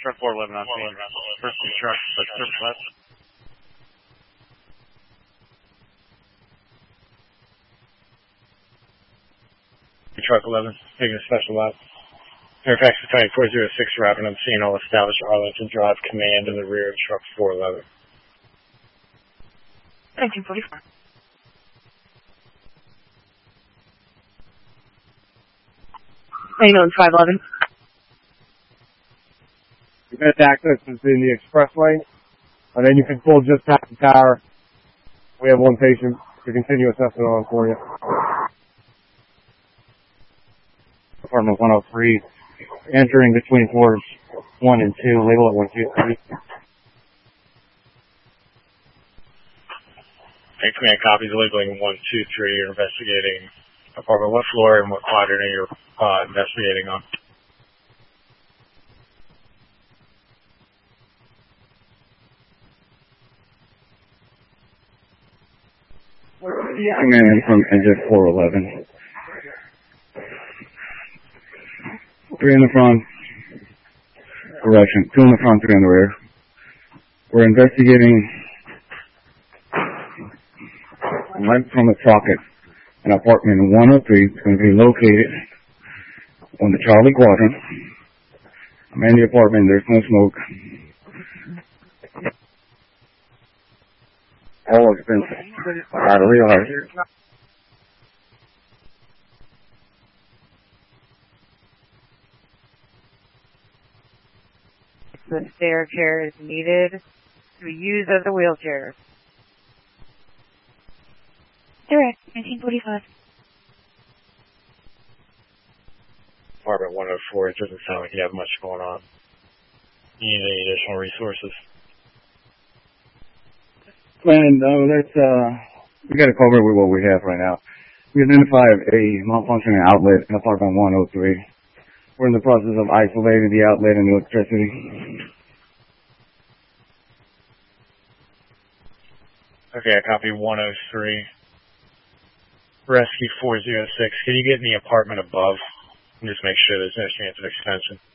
Truck 411 on scene. First truck, but surplus. Truck 11, taking a special lap. Fairfax Battalion 406 arriving on scene. All established Arlington Drive command in the rear of truck 411. 1944. On 511. The best access is in the expressway, and then you can pull just past the tower. We have one patient to continue assessment on for you. Department 103, entering between floors 1 and 2, label it 1, 2, 3. Command copies labeling 1, 2, 3. You're investigating apartment. What floor and what quadrant are you investigating on? Command from exit 411. 3 in the front. Correction. 2 in the front, 3 in the rear. We're investigating right from the socket. An apartment 103 is going to be located on the Charlie Quadrant. I'm in the apartment. There's no smoke. All expenses out of real hazard. The stair chair is needed to be used as a wheelchair. Direct, 1945. Apartment 104, it doesn't sound like you have much going on. You need any additional resources? And we got to cover with what we have right now. We identified a malfunctioning outlet in apartment 103. We're in the process of isolating the outlet and the electricity. Okay, I copy 103. Rescue 406. Can you get in the apartment above and just make sure there's no chance of extension?